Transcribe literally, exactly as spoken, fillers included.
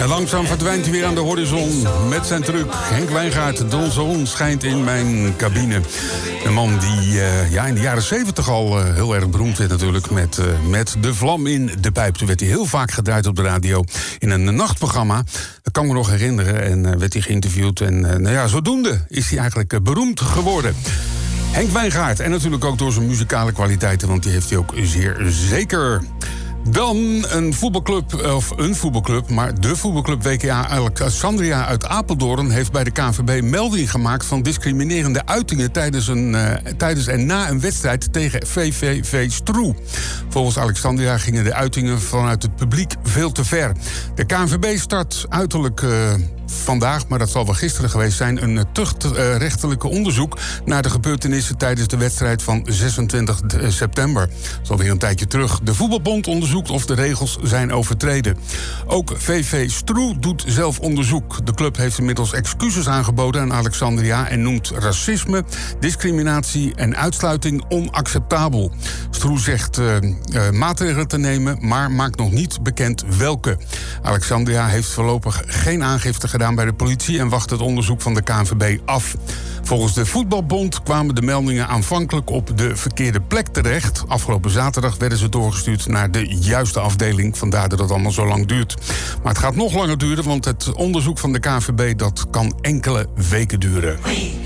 En langzaam verdwijnt hij weer aan de horizon met zijn truc. Henk Wijngaard, de zon schijnt in mijn cabine. Een man die uh, ja, in de jaren zeventig al uh, heel erg beroemd werd natuurlijk... Met, uh, met de vlam in de pijp. Toen werd hij heel vaak gedraaid op de radio in een nachtprogramma. Dat kan ik me nog herinneren. En uh, werd hij geïnterviewd. En uh, nou ja, zodoende is hij eigenlijk uh, beroemd geworden. Henk Wijngaard. En natuurlijk ook door zijn muzikale kwaliteiten... want die heeft hij ook zeer zeker... Dan een voetbalclub, of een voetbalclub, maar de voetbalclub W K A Alexandria uit Apeldoorn... heeft bij de K N V B melding gemaakt van discriminerende uitingen... tijdens, een, uh, tijdens en na een wedstrijd tegen V V V Stroe. Volgens Alexandria gingen de uitingen vanuit het publiek veel te ver. De K N V B start uiterlijk... Uh, vandaag, maar dat zal wel gisteren geweest zijn... een tuchtrechtelijke onderzoek naar de gebeurtenissen... tijdens de wedstrijd van zesentwintig september. Dat is alweer een tijdje terug. De voetbalbond onderzoekt of de regels zijn overtreden. Ook V V Stroe doet zelf onderzoek. De club heeft inmiddels excuses aangeboden aan Alexandria... en noemt racisme, discriminatie en uitsluiting onacceptabel. Stroe zegt uh, uh, maatregelen te nemen, maar maakt nog niet bekend welke. Alexandria heeft voorlopig geen aangifte gedaan bij de politie en wacht het onderzoek van de K N V B af. Volgens de voetbalbond kwamen de meldingen aanvankelijk op de verkeerde plek terecht. Afgelopen zaterdag werden ze doorgestuurd naar de juiste afdeling. Vandaar dat het allemaal zo lang duurt. Maar het gaat nog langer duren, want het onderzoek van de K N V B dat kan enkele weken duren.